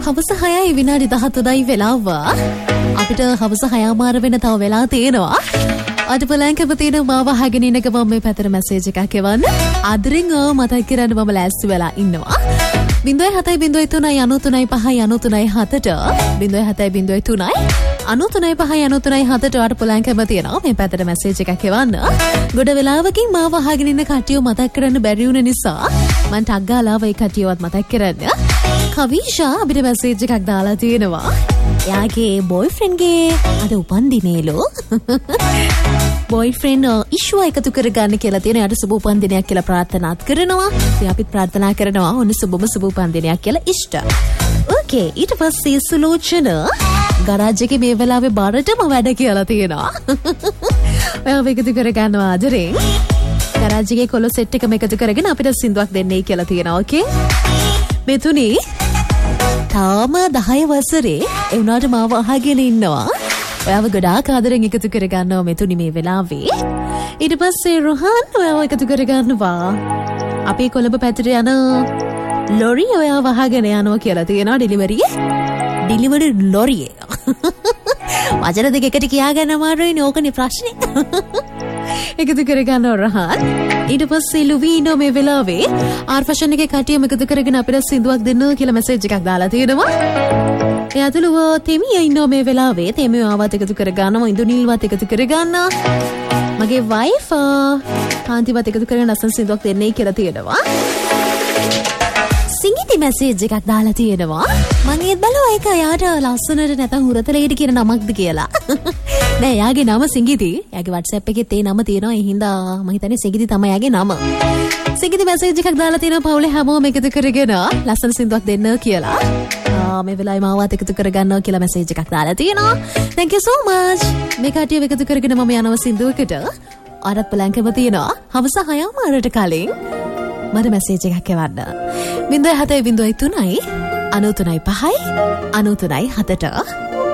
හවස 6යි විනාඩි 13යි වෙලාව. අපිට හවස 6:00 වෙන තව වෙලා තියෙනවා. අද බලංකව තියෙන මාව අහගෙන ඉන්න ගමන් මේ පැතර මැසේජ් එකක් එවන්න. අදරින් මතක් කරන්න මම ලෑස්ති වෙලා ඉන්නවා. 0703935997 0703935997 අට බලංකව තියෙනවා මේ පැතර මැසේජ් එකක් එවන්න. ගොඩ වෙලාවකින් මාව අහගෙන ඉන්න කට්ටියව මතක් කරන්න බැරි වුණ නිසා මම ටග් ගාලා ඒ කට්ටියවත් මතක් කරන්න. කවිෂා අපිට මැසේජ් එකක් දාලා තියෙනවා. එයාගේ බොයිෆ්‍රෙන්ඩ්ගේ අද උපන්දිනේලු. බොයිෆ්‍රෙන්ඩ් ඉෂුව එකතු කරගන්න කියලා තියෙන. එයාට සුබ උපන්දිනයක් කියලා ප්‍රාර්ථනාත් කරනවා. ඉතින් අපිත් ප්‍රාර්ථනා කරනවා ඔන්න සුබ උපන්දිනයක් කියලා ඉෂ්ට. ඕකේ ඊට පස්සේ සුලෝචන ගරාජ් එකේ මේ වෙලාවේ බාරටම වැඩ කියලා තියෙනවා. ඔයාව එකතු කරගන්නවා ආදරෙන්. ගරාජ් එකේ කොළ සෙට් එකම එකතු කරගෙන අපිට සින්දුවක් දෙන්නයි කියලා තියෙනවා. ඕකේ මෙතුණි තාම 10 වසරේ ඒ වුණාට මාව අහගෙන ඉන්නවා. ඔයාව ගොඩාක් ආදරෙන් එකතු කරගන්නවා මෙතුණි මේ වෙලාවේ. ඊට පස්සේ රොහන් ඔයාව එකතු කරගන්නවා. අපේ කොළඹ පැත්තට යන ලොරි ඔයාව අහගෙන යනවා කියලා තියෙනවා ඩිලිවරි ලොරියේ. වචන දෙක එකට කියාගන්න අමාරුයිනේ ඕකනේ ප්‍රශ්නේ. එකතු කරගන්න රහන්. ඊට පස්සේ ලුවීනෝ මේ වෙලාවේ ආර්ෆෂන් එකේ කටියම එකතු කරගෙන අපිට සින්දුවක් දෙන්න කියලා මැසේජ් එකක් දාලා තියෙනවා. ඒ අතලුව තෙමිය ඉන්නෝ මේ වෙලාවේ. තෙමිය ආවත් එකතු කරගන්නවා. ඉන්දුනිල්වත් එකතු කරගන්නවා. මගේ වයිෆ් කාන්තිවත් එකතු කරගෙන ලස්සන සින්දුවක් දෙන්නයි කියලා තියෙනවා. සිංගිති මැසේජ් එකක් දාලා තියෙනවා. මම ඒත් බලුවා ඒක යාට ලස්සනට නැතන් හුරතලෙට කියන නමක්ද කියලා. නෑ යාගේ නම සිංගිති. යාගේ WhatsApp එකේ තේ නම තියෙනවා. ඒ හින්දා මම හිතන්නේ සිංගිති තමයි යාගේ නම. සිංගිති මැසේජ් එකක් දාලා තියෙනවා පවුලේ හැමෝම එකතු කරගෙන ලස්සන සින්දුවක් දෙන්න කියලා. මේ වෙලාවේ මාවත් එකතු කරගන්නවා කියලා මැසේජ් එකක් දාලා තියෙනවා. Thank you so much. මේ කටියව එකතු කරගෙන මම යනවා සින්දුවකට. ආරත් බලංකම තියෙනවා. හවස 6:00 කලින් මට මැසේජ් එකක් එවන්න. 0703 93 5 93 7